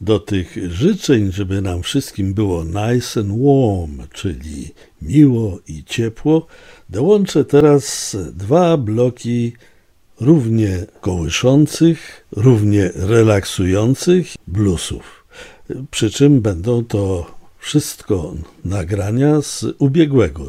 Do tych życzeń, żeby nam wszystkim było nice and warm, czyli miło i ciepło, dołączę teraz dwa bloki równie kołyszących, równie relaksujących bluesów. Przy czym będą to wszystko nagrania z ubiegłego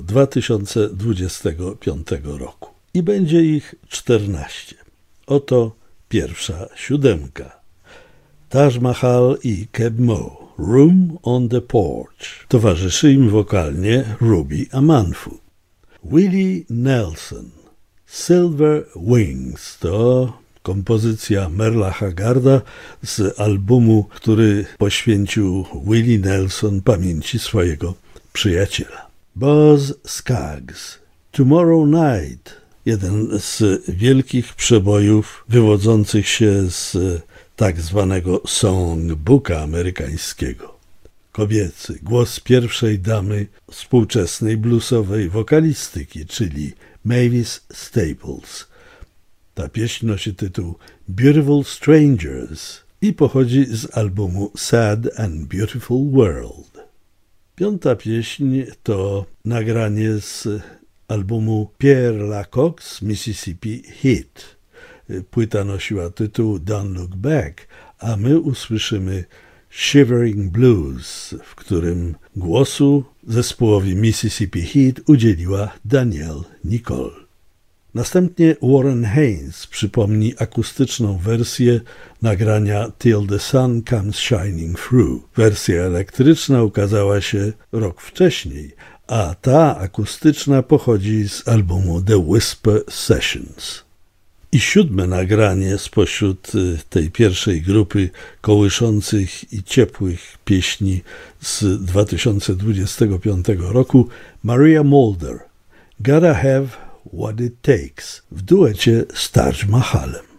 2025 roku. I będzie ich 14. Oto pierwsza siódemka. Taj Mahal i Keb Mo, Room on the Porch. Towarzyszy im wokalnie Ruby Amanfu. Willie Nelson, Silver Wings, to kompozycja Merla Haggarda z albumu, który poświęcił Willie Nelson pamięci swojego przyjaciela. Buzz Scaggs, Tomorrow Night, jeden z wielkich przebojów wywodzących się z tak zwanego songbooka amerykańskiego. Kobiecy głos pierwszej damy współczesnej bluesowej wokalistyki, czyli Mavis Staples. Ta pieśń nosi tytuł Beautiful Strangers i pochodzi z albumu Sad and Beautiful World. Piąta pieśń to nagranie z albumu Pierre Lacoc's Mississippi Heat. Płyta nosiła tytuł Don't Look Back, a my usłyszymy Shivering Blues, w którym głosu zespołowi Mississippi Heat udzieliła Danielle Nicole. Następnie Warren Haynes przypomni akustyczną wersję nagrania Till the Sun Comes Shining Through. Wersja elektryczna ukazała się rok wcześniej, a ta akustyczna pochodzi z albumu The Whisper Sessions. I siódme nagranie spośród tej pierwszej grupy kołyszących i ciepłych pieśni z 2025 roku Maria Mulder, Gotta Have What It Takes w duecie z Taj Mahalem.